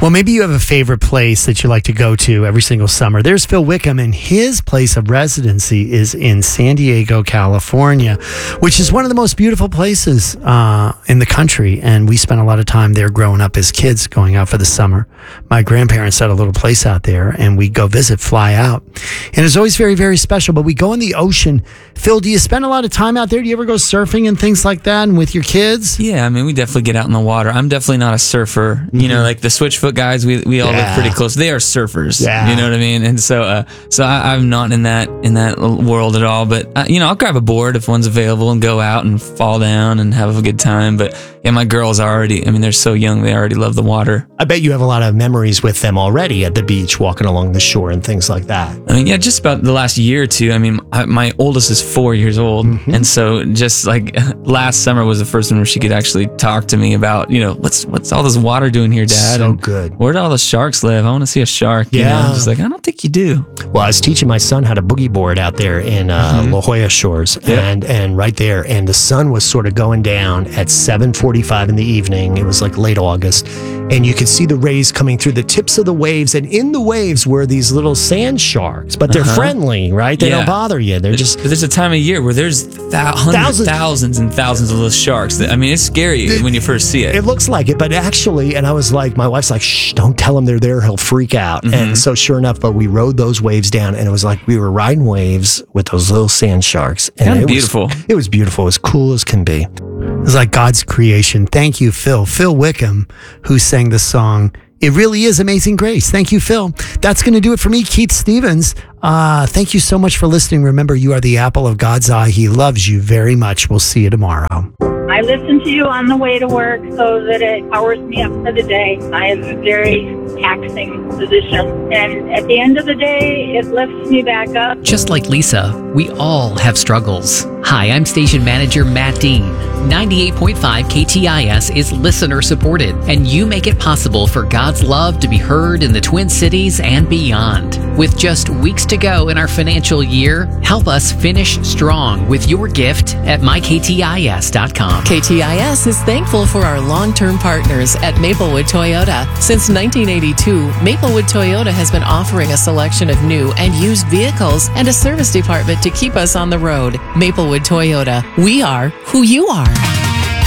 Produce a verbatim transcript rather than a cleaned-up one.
Well, maybe you have a favorite place that you like to go to every single summer. There's Phil Wickham, and his place of residency is in San Diego, California, which is one of the most beautiful places uh, in the country. And we spent a lot of time there growing up as kids, going out for the summer. My grandparents had a little place out there, and we'd go visit, fly out. And it's always very, very special. But we go in the ocean. Phil, do you spend a lot of time out there? Do you ever go surfing and things like that and with your kids? Yeah, I mean, we definitely get out in the water. I'm definitely not a surfer. Mm-hmm. You know, like the Switchfoot guys, we we all yeah. live pretty close. They are surfers. Yeah. You know what I mean? And so, uh, so I, I'm not in that in that world at all. But uh, you know, I'll grab a board if one's available and go out and fall down and have a good time. But yeah, my girls are already. I mean, they're so young; they already love the water. I bet you have a lot of memories with them already at the beach, walking along the shore and things like that. I mean, yeah, just about the last year or two. I mean, I, my oldest is four years old, mm-hmm. and so just like last summer was the first one where she could actually talk to me about, you know, what's what's all this water doing here, Dad? So and good. Where do all the sharks live? I want to see a shark. You yeah, know? I'm just like, I don't think you do. Well, I was teaching my son how to boogie board out there in uh, mm-hmm. La Jolla Shores, yep. and and right there, and the sun was sort of going down at seven forty-five in the evening. It was like late August, and you could see the rays coming through the tips of the waves, and in the waves were these little sand sharks, but they're uh-huh. friendly, right? They yeah. don't bother you. They're just. There's a time of year where there's thou- hundreds, thousands. thousands and thousands of those sharks. That, I mean, it's scary it, when you first see it. It looks like it, but actually, and I was like, my wife's like, shh, don't tell him they're there. He'll freak out. Mm-hmm. And so sure enough, but we rode those waves down, and it was like we were riding waves with those little sand sharks. And kind of beautiful. Was, it was beautiful. It was cool as can be. It's like God's creation. Thank you, Phil. Phil Wickham, who sang the song, It Really Is Amazing Grace. Thank you, Phil. That's going to do it for me, Keith Stevens. Uh, thank you so much for listening. Remember, you are the apple of God's eye. He loves you very much. We'll see you tomorrow. I listen to you on the way to work so that it powers me up for the day. I have a very taxing position, and at the end of the day, it lifts me back up. Just like Lisa, we all have struggles. Hi, I'm station manager Matt Dean. ninety-eight point five K T I S is listener supported, and you make it possible for God's love to be heard in the Twin Cities and beyond. With just weeks to go in our financial year, help us finish strong with your gift at my k t i s dot com. K T I S is thankful for our long-term partners at Maplewood Toyota. Since nineteen eighty-two, Maplewood Toyota has been offering a selection of new and used vehicles and a service department to keep us on the road. Maplewood Toyota. We are who you are.